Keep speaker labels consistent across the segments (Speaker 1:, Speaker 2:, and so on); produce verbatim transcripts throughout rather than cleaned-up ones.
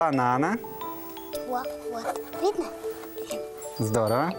Speaker 1: Банана.
Speaker 2: Вот, вот. Видно?
Speaker 1: Здорово.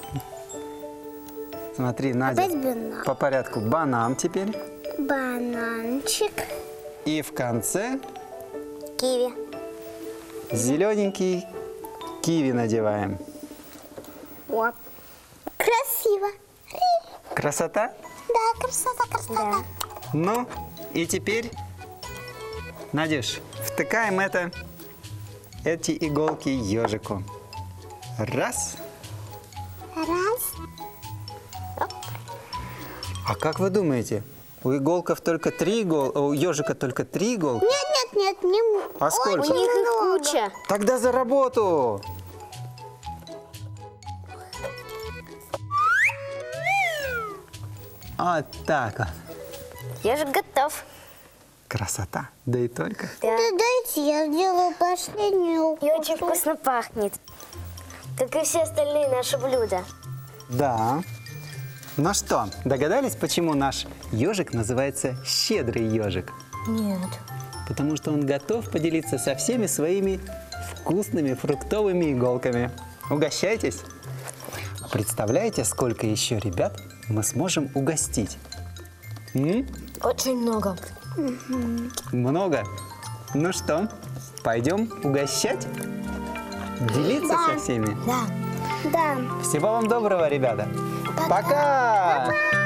Speaker 1: Смотри, Надя,
Speaker 2: Опять банан.
Speaker 1: по порядку. Банан теперь.
Speaker 2: Бананчик.
Speaker 1: И в конце
Speaker 2: Киви.
Speaker 1: зелененький киви надеваем.
Speaker 2: Оп. Красиво.
Speaker 1: Красота?
Speaker 2: Да, красота, красота.
Speaker 1: Ну, и теперь, Надюш, втыкаем это, эти иголки ежику. Раз.
Speaker 2: Раз.
Speaker 1: А как вы думаете, у иголков только три иголки, у ежика только три иголки?
Speaker 2: Нет, нет, нет, не м-
Speaker 1: А сколько?
Speaker 2: очень
Speaker 3: У них их
Speaker 2: много.
Speaker 3: куча.
Speaker 1: Тогда за работу! Вот так вот.
Speaker 3: Я же готов.
Speaker 1: Красота. Да и только.
Speaker 3: Да.
Speaker 2: Да дайте, я сделаю последнюю.
Speaker 3: И очень вкусно пахнет. Как и все остальные наши блюда.
Speaker 1: Да. Ну что, догадались, почему наш ежик называется щедрый ежик?
Speaker 3: Нет.
Speaker 1: Потому что он готов поделиться со всеми своими вкусными фруктовыми иголками. Угощайтесь. Представляете, сколько еще ребят мы сможем угостить? М?
Speaker 3: Очень много.
Speaker 1: Много? Ну что, пойдем угощать? Делиться
Speaker 2: Да.
Speaker 1: со всеми?
Speaker 3: Да.
Speaker 2: Да.
Speaker 1: Всего вам доброго, ребята. Пока!